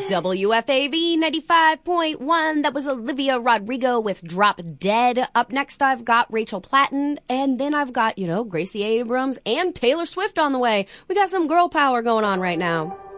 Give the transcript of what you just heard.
WFAV 95.1. That was Olivia Rodrigo with Drop Dead. Up next, I've got Rachel Platten, and then I've got, Gracie Abrams and Taylor Swift on the way. We got some girl power going on right now.